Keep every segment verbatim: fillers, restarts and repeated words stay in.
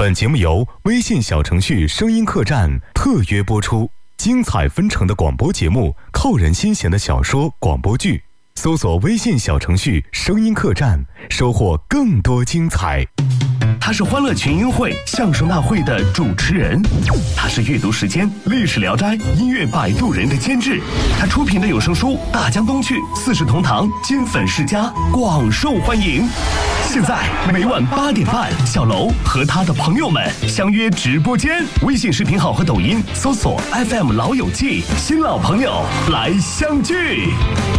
本节目由微信小程序声音客栈特约播出，精彩纷呈的广播节目，扣人心弦的小说广播剧，搜索微信小程序声音客栈，收获更多精彩。 他是欢乐群英会相声大会的主持人，他是阅读时间历史聊斋音乐摆渡人的监制，他出品的有声书《大江东去》四世同堂金粉世家广受欢迎。现在每晚八点半，小楼和他的朋友们相约直播间，微信视频号和抖音搜索 F M 老友记，新老朋友来相聚。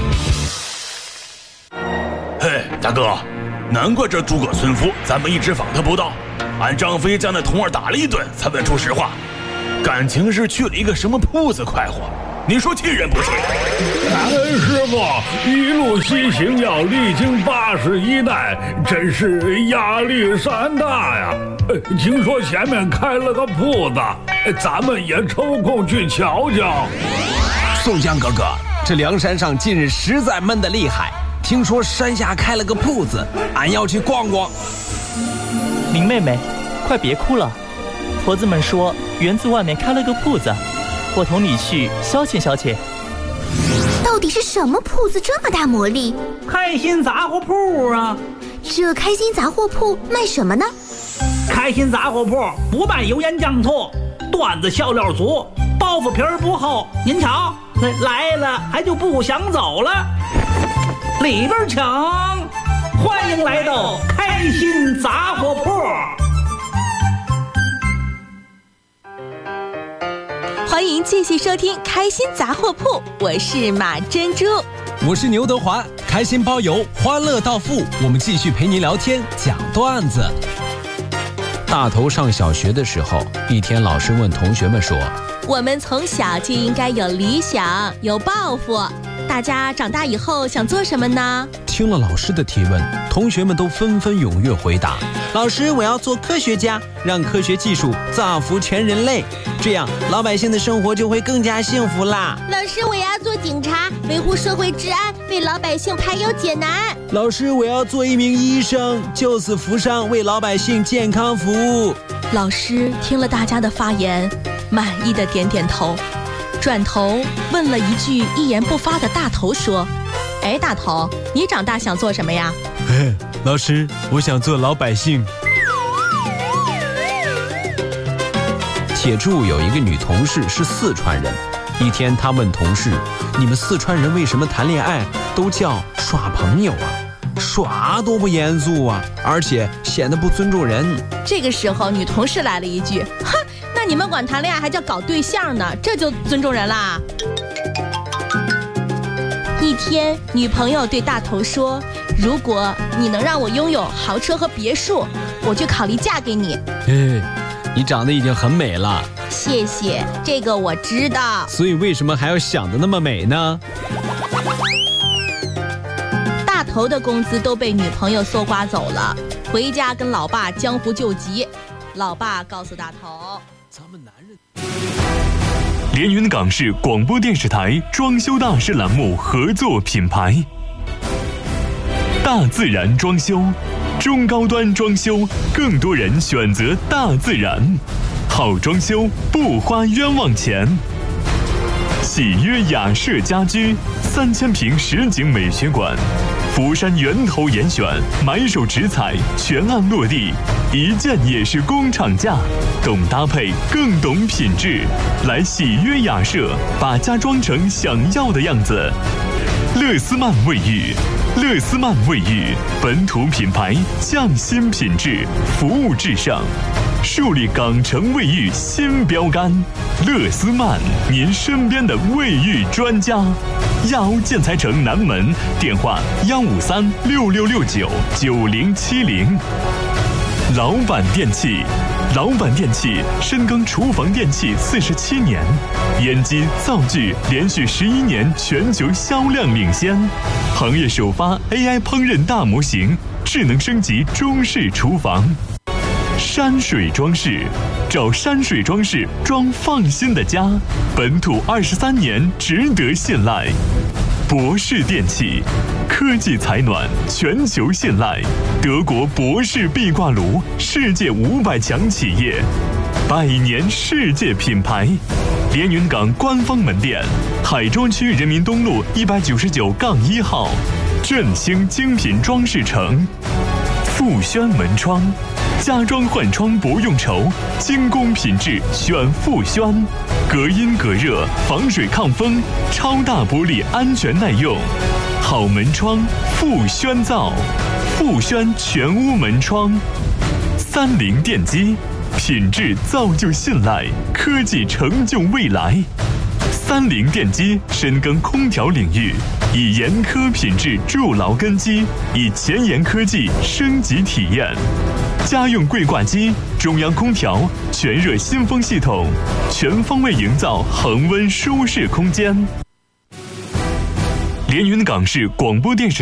嘿，大哥，难怪这诸葛村夫咱们一直访他不到，俺张飞将那童儿打了一顿，才问出实话，感情是去了一个什么铺子快活，你说气人不气？ 哎，师傅，一路西行要历经八十一难，真是压力山大呀！听说前面开了个铺子，咱们也抽空去瞧瞧。 宋江哥哥，这梁山上近日实在闷得厉害，听说山下开了个铺子，俺要去逛逛。 林妹妹，快别哭了，婆子们说园子外面开了个铺子，我同你去消遣消遣。 到底是什么铺子这么大魔力？ 开心杂货铺啊！ 这开心杂货铺卖什么呢？ 开心杂货铺不卖油盐酱醋，段子笑料足，包袱皮儿不厚。您瞧，来了还就不想走了。里边请，欢迎来到开心杂货铺。 欢迎继续收听开心杂货铺，我是马珍珠， 我是牛德华，开心包邮，欢乐到付，我们继续陪您聊天讲段子。大头上小学的时候，一天老师问同学们说， 我们从小就应该有理想有抱负，大家长大以后想做什么呢？ 听了老师的提问，同学们都纷纷踊跃回答，老师，我要做科学家，让科学技术造福全人类，这样老百姓的生活就会更加幸福啦。 老师，我要做警察，维护社会治安，为老百姓排忧解难。 老师，我要做一名医生，救死扶伤，为老百姓健康服务。 老师听了大家的发言，满意的点点头，转头问了一句一言不发的大头说，哎，大头，你长大想做什么呀？ 老师，我想做老百姓。铁柱有一个女同事是四川人，一天她问同事，你们四川人为什么谈恋爱都叫耍朋友啊？耍多不严肃啊，而且显得不尊重人。 这个时候女同事来了一句，哼，那你们管谈恋爱还叫搞对象呢，这就尊重人啦。一天，女朋友对大头说，如果你能让我拥有豪车和别墅，我就考虑嫁给你。 哎，你长得已经很美了。 谢谢，这个我知道。 所以为什么还要想得那么美呢？ 大头的工资都被女朋友搜刮走了，回家跟老爸江湖救急。老爸告诉大头， 咱们男人连云港市广播电视台装修大师栏目合作品牌，大自然装修，中高端装修，更多人选择大自然，好装修不花冤枉钱。喜约雅舍家居三千平实景美学馆，福山源头严选，买手直采，全案落地，一件也是工厂价，懂搭配更懂品质，来喜约雅舍，把家装成想要的样子。乐思曼卫浴，乐思曼卫浴本土品牌，匠心品质，服务至上，树立港城卫浴新标杆。乐思曼，您身边的卫浴专家。亚欧建材城南门，电话幺五三六六六九九零七零。老板电器，老板电器深耕厨房电器四十七年，烟机灶具连续十一年全球销量领先，行业首发 A I 烹饪大模型，智能升级中式厨房。山水装饰，找山水装饰装放心的家，本土二十三年，值得信赖。博士电器， 科技采暖，全球信赖，德国博士壁挂炉，世界五百强企业，百年世界品牌。连云港官方门店，海珠区人民东路一百九十九杠一号，振兴精品装饰城。富轩门窗，家装换窗不用愁，精工品质选富轩，隔音隔热，防水抗风，超大玻璃安全耐用，好门窗富轩造，富轩全屋门窗。三菱电机，品质造就信赖，科技成就未来。三菱电机深耕空调领域，以严苛品质筑牢根基，以前沿科技升级体验。家用柜挂机、中央空调、全热新风系统，全方位营造恒温舒适空间。连云港市广播电视